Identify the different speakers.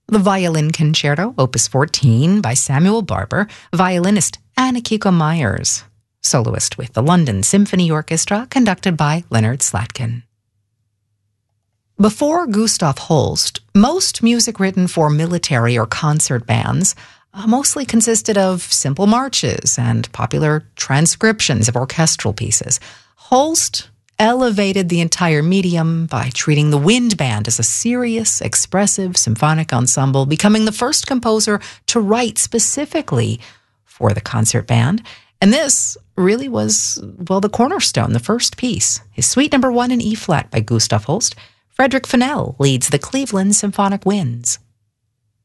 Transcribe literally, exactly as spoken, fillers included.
Speaker 1: The Violin Concerto, Opus fourteen by Samuel Barber, violinist Anna-Kiko Myers, soloist with the London Symphony Orchestra, conducted by Leonard Slatkin. Before Gustav Holst, most music written for military or concert bands uh, mostly consisted of simple marches and popular transcriptions of orchestral pieces. Holst elevated the entire medium by treating the wind band as a serious, expressive symphonic ensemble, becoming the first composer to write specifically for the concert band. And this really was, well, the cornerstone, the first piece, his Suite Number One in E-flat by Gustav Holst. Frederick Fennell leads the Cleveland Symphonic Winds.